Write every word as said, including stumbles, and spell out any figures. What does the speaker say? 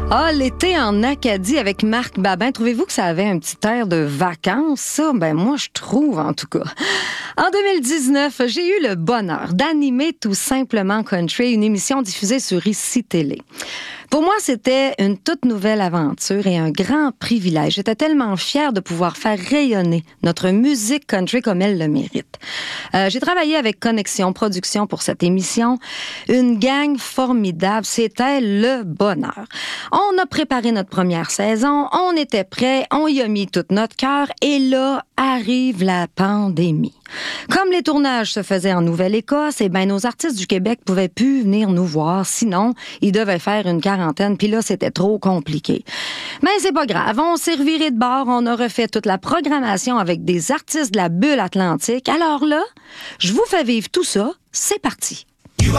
Ah, l'été en Acadie avec Marc Babin. Trouvez-vous que ça avait un petit air de vacances, ça? Ben, moi, je trouve, en tout cas. En deux mille dix-neuf, j'ai eu le bonheur d'animer Tout simplement Country, une émission diffusée sur Ici Télé. Pour moi, c'était une toute nouvelle aventure et un grand privilège. J'étais tellement fière de pouvoir faire rayonner notre musique country comme elle le mérite. Euh, j'ai travaillé avec Connexion Production pour cette émission. Une gang formidable. C'était le bonheur. On a préparé notre première saison. On était prêts. On y a mis tout notre cœur. Et là, arrive la pandémie. Comme les tournages se faisaient en Nouvelle-Écosse, eh ben, nos artistes du Québec pouvaient plus venir nous voir. Sinon, ils devaient faire une quarantaine. Puis là, c'était trop compliqué. Mais c'est pas grave. On s'est reviré de bord. On a refait toute la programmation avec des artistes de la bulle atlantique. Alors là, je vous fais vivre tout ça. C'est parti.